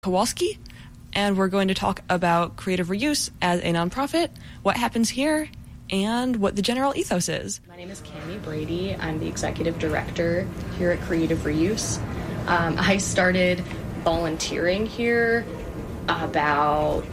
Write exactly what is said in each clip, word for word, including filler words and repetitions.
Kowalski, and we're going to talk about creative reuse as a nonprofit, what happens here, and what the general ethos is. My name is Cami Brady. I'm the executive director here at Creative Reuse. Um, I started volunteering here about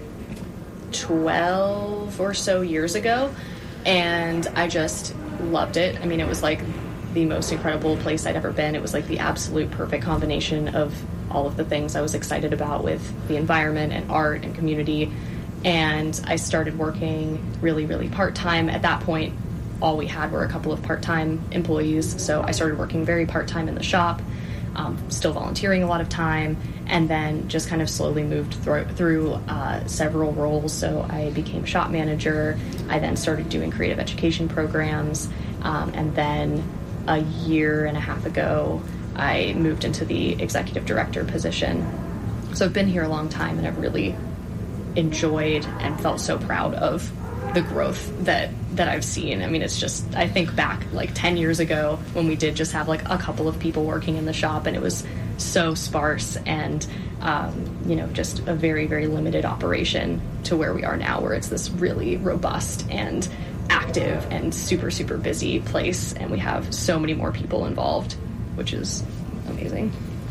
twelve or so years ago, and I just loved it. I mean, it was like the most incredible place I'd ever been. It was like the absolute perfect combination of all of the things I was excited about with the environment and art and community. And I started working really, really part-time. At that point, all we had were a couple of part-time employees. So I started working very part-time in the shop, um, still volunteering a lot of time, and then just kind of slowly moved through, through uh, several roles. So I became shop manager. I then started doing creative education programs. Um, and then a year and a half ago, I moved into the executive director position. So I've been here a long time, and I've really enjoyed and felt so proud of the growth that that I've seen. I mean, it's just, I think back like ten years ago when we did just have like a couple of people working in the shop, and it was so sparse and um, you know, just a very, very limited operation, to where we are now, where it's this really robust and active and super, super busy place, and we have so many more people involved, which is amazing.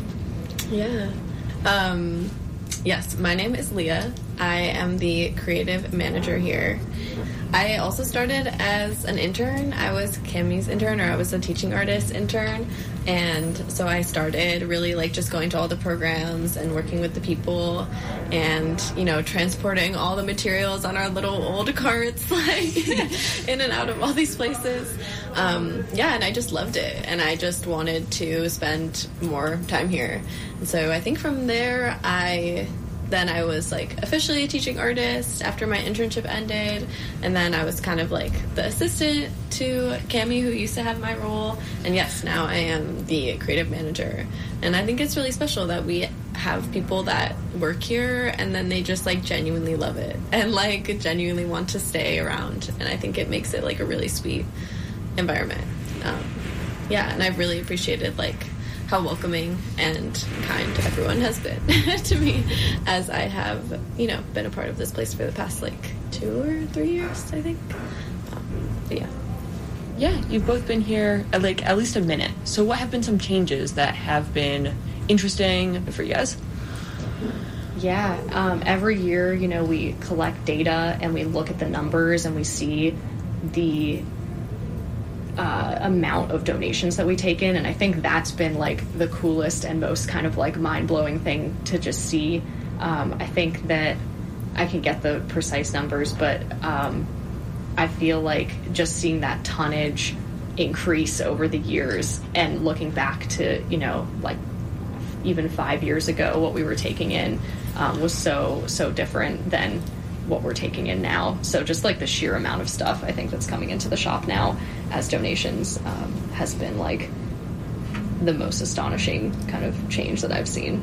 Yeah. Um, yes, my name is Leah. I am the creative manager here. I also started as an intern. I was Cami's intern, or I was a teaching artist intern. And so I started really like just going to all the programs and working with the people and, you know, transporting all the materials on our little old carts, like in and out of all these places. Um, yeah, and I just loved it. And I just wanted to spend more time here. And so I think from there, I... Then I was, like, officially a teaching artist after my internship ended, and then I was kind of, like, the assistant to Cami, who used to have my role, and yes, now I am the creative manager. And I think it's really special that we have people that work here, and then they just, like, genuinely love it, and, like, genuinely want to stay around, and I think it makes it, like, a really sweet environment. Um, yeah, and I've really appreciated, like, how welcoming and kind everyone has been to me, as I have, you know, been a part of this place for the past, like, two or three years, I think. Um, but yeah. Yeah, you've both been here, at, like, at least a minute. So what have been some changes that have been interesting for you guys? Yeah, um, every year, you know, we collect data and we look at the numbers and we see the Uh, amount of donations that we take in, and I think that's been like the coolest and most kind of like mind-blowing thing to just see. um, I think that I can get the precise numbers, but um, I feel like just seeing that tonnage increase over the years, and looking back to, you know, like even five years ago, what we were taking in um, was so so different than what we're taking in now. So just like the sheer amount of stuff I think that's coming into the shop now as donations um, has been like the most astonishing kind of change that I've seen.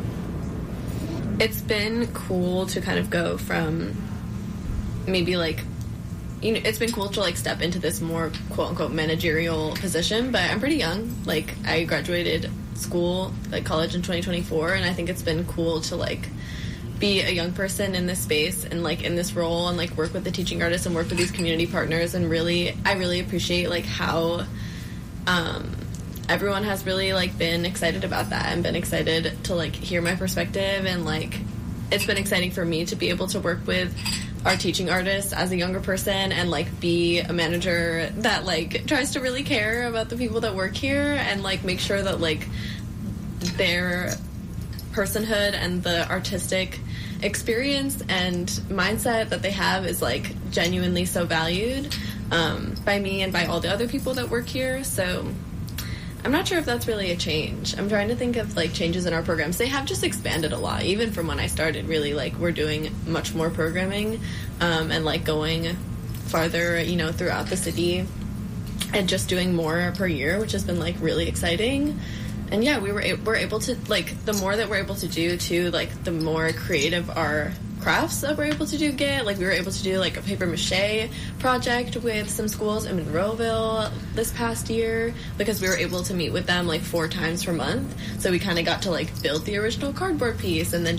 It's been cool to kind of go from maybe like, you know, it's been cool to like step into this more quote unquote managerial position, but I'm pretty young. Like, I graduated school, like college in twenty twenty-four, and I think it's been cool to like be a young person in this space and like in this role, and like work with the teaching artists and work with these community partners. And really, I really appreciate like how um, everyone has really like been excited about that and been excited to like hear my perspective. And like, it's been exciting for me to be able to work with our teaching artists as a younger person and like be a manager that like tries to really care about the people that work here and like make sure that like their personhood and the artistic experience and mindset that they have is like genuinely so valued um, by me and by all the other people that work here. So I'm not sure if that's really a change. I'm trying to think of like changes in our programs. They have just expanded a lot, even from when I started. Really, like, we're doing much more programming um, and like going farther, you know, throughout the city, and just doing more per year, which has been like really exciting. And yeah, we were a- we're able to, like, the more that we're able to do, too, like, the more creative our crafts that we're able to do get. Like, we were able to do, like, a paper mache project with some schools in Monroeville this past year, because we were able to meet with them, like, four times per month. So we kind of got to, like, build the original cardboard piece and then